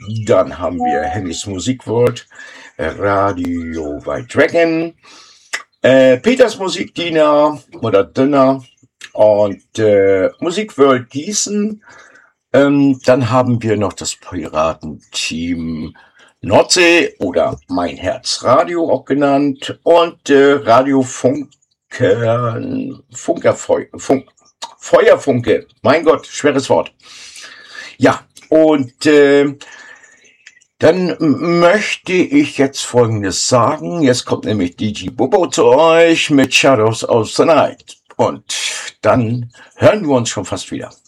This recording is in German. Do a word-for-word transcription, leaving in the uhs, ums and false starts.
Dann haben wir Hennys Musikworld, Radio White Dragon, äh, Peters Musikdiener oder Dinner und äh, Musikworld Gießen. Ähm, dann haben wir noch das Piratenteam Nordsee oder Mein Herz Radio auch genannt und äh, Radio Funke, Funkerfeu, Funk, Feuerfunke. Mein Gott, schweres Wort. Ja, und äh, dann möchte ich jetzt Folgendes sagen. Jetzt kommt nämlich D J Bobo zu euch mit Shadows of the Night. Und dann hören wir uns schon fast wieder.